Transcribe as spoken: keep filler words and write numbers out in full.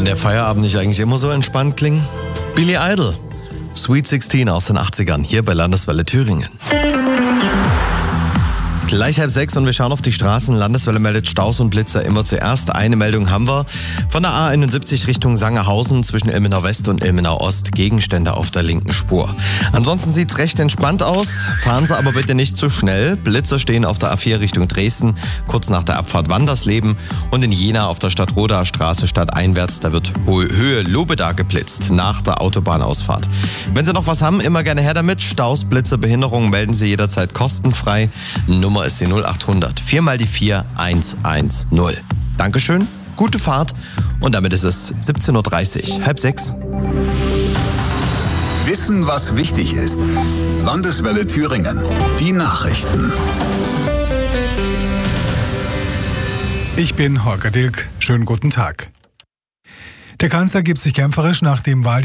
der Feierabend nicht eigentlich immer so entspannt klingen? Billy Idol, Sweet sechzehn aus den achtzigern, hier bei Landeswelle Thüringen. Gleich halb sechs und wir schauen auf die Straßen. Landeswelle meldet Staus und Blitzer immer zuerst. Eine Meldung haben wir. Von der A einundsiebzig Richtung Sangerhausen zwischen Ilmenau West und Ilmenau Ost. Gegenstände auf der linken Spur. Ansonsten sieht's recht entspannt aus. Fahren Sie aber bitte nicht zu schnell. Blitzer stehen auf der A vier Richtung Dresden, kurz nach der Abfahrt Wandersleben. Und in Jena auf der Stadtrodaer Straße stadteinwärts, da wird Höhe Lobeda geblitzt, nach der Autobahnausfahrt. Wenn Sie noch was haben, immer gerne her damit. Staus, Blitzer, Behinderungen melden Sie jederzeit kostenfrei. Nummer ist die null acht hundert, vier mal die vier, eins eins null. Dankeschön, gute Fahrt und damit ist es siebzehn Uhr dreißig, halb sechs. Wissen, was wichtig ist. Landeswelle Thüringen. Die Nachrichten. Ich bin Holger Dilk. Schönen guten Tag. Der Kanzler gibt sich gern frisch nach dem Wahl